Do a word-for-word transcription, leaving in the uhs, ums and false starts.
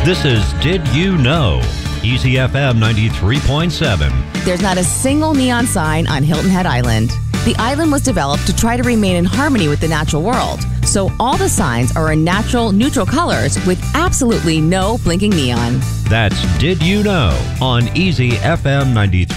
This is Did You Know? Easy F M ninety-three point seven. There's not a single neon sign on Hilton Head Island. The island was developed to try to remain in harmony with the natural world. So all the signs are in natural, neutral colors with absolutely no blinking neon. That's Did You Know? On Easy F M ninety-three.